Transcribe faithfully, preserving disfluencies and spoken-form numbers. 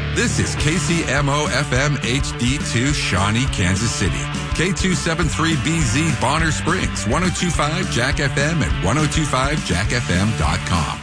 This is K C M O F M H D two Shawnee, Kansas City. K two seventy-three B Z Bonner Springs, ten twenty-five Jack F M and ten twenty-five jack f m dot com.